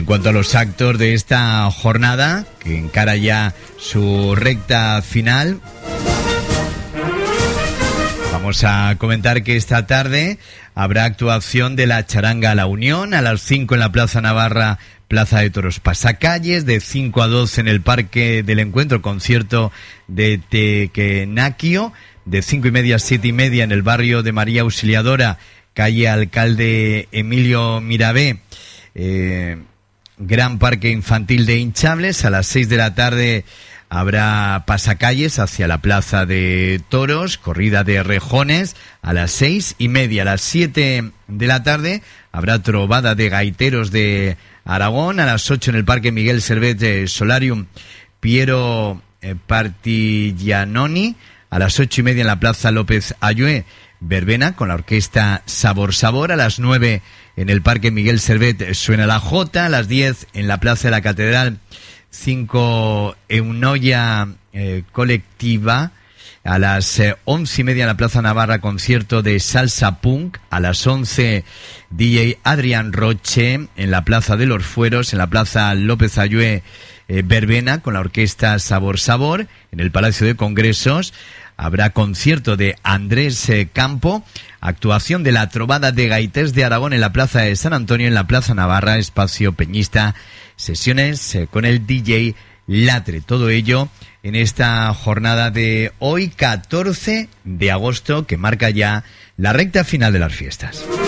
cuanto a los actos de esta jornada, que encara ya su recta final, vamos a comentar que esta tarde habrá actuación de la Charanga La Unión a las 5 en la Plaza Navarra, Plaza de Toros Pasacalles, de 5 a 12 en el Parque del Encuentro, concierto de Tequenaquio, de 5:30 a 7:30 en el barrio de María Auxiliadora, calle Alcalde Emilio Mirabé, gran parque infantil de hinchables. A las 6 de la tarde habrá pasacalles hacia la Plaza de Toros, corrida de rejones a las 6:30. A las 7 de la tarde habrá trovada de gaiteros de Aragón. A las 8 en el Parque Miguel Servet Solarium Piero Partiglianoni. A las 8:30 en la Plaza López Ayué verbena con la orquesta Sabor Sabor. A las 9 en el Parque Miguel Servet suena la Jota. A las 10 en la Plaza de la Catedral 5 Eunoia colectiva. A las 11:30 en la Plaza Navarra concierto de salsa punk. A las 11 DJ Adrián Roche en la Plaza de los Fueros. En la Plaza López Ayué verbena con la orquesta Sabor Sabor. En el Palacio de Congresos habrá concierto de Andrés Campo, actuación de la Trovada de Gaités de Aragón en la Plaza de San Antonio. En la Plaza Navarra, espacio peñista, sesiones con el DJ Latre. Todo ello en esta jornada de hoy, 14 de agosto, que marca ya la recta final de las fiestas.